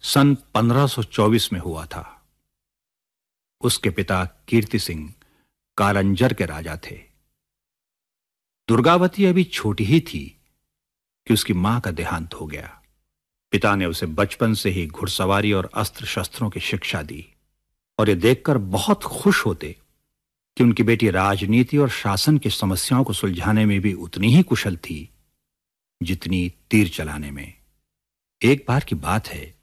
सन 1524 में हुआ था। उसके पिता कीर्ति सिंह कारंजर के राजा थे। दुर्गावती अभी छोटी ही थी कि उसकी मां का देहांत हो गया। पिता ने उसे बचपन से ही घुड़सवारी और अस्त्र शस्त्रों की शिक्षा दी और ये देखकर बहुत खुश होते कि उनकी बेटी राजनीति और शासन की समस्याओं को सुलझाने में भी उतनी ही कुशल थी जितनी तीर चलाने में। एक बार की बात है,